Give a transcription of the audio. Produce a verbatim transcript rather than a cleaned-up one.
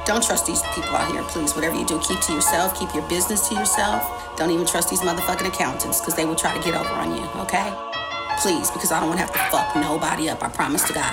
Don't trust these people out here, please. Whatever you do, keep to yourself. Keep your business to yourself. Don't even trust these motherfucking accountants because they will try to get over on you, okay? Please, because I don't want to have to fuck nobody up. I promise to God.